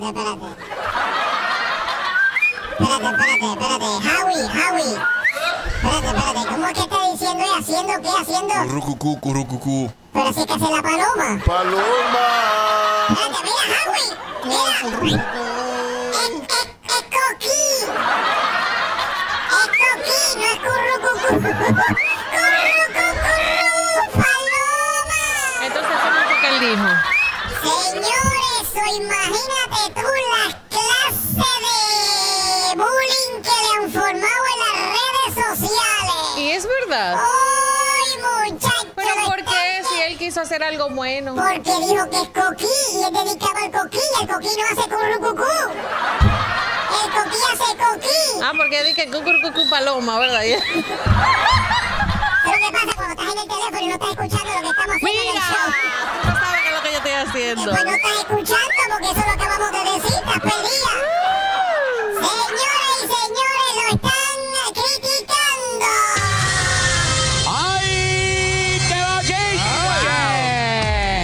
Howie. Espérate, ¿cómo es que está diciendo? ¿Haciendo qué? ¿Haciendo? Currucucú. Pero así que hace la paloma. ¡Paloma! Espérate, mira, Howie. Mira. Es coquí. Es coquí, no es currucucú. Paloma. Entonces, ¿cómo fue que él dijo? Señores, imagínate tú las clases de bullying que le han formado en las redes sociales. Y es verdad. ¡Ay, muchacho! ¿Pero por qué? Si él quiso hacer algo bueno. Porque dijo que es coquí y es dedicado al coquí. El coquí no hace currucucú. El coquí hace coquí. Ah, porque dije cucurcucú paloma, ¿verdad? ¿Pero qué pasa cuando estás en el teléfono y no estás escuchando lo que estamos haciendo en el Mira, show? tú no sabes qué es lo que yo estoy haciendo. Pues no estás escuchando porque eso lo acabamos de decir, estás perdida. Señor.